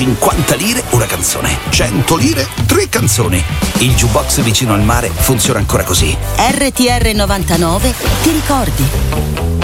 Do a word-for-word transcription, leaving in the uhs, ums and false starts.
cinquanta lire una canzone, cento lire tre canzoni. Il jukebox vicino al mare funziona ancora così. R T R novantanove ti ricordi?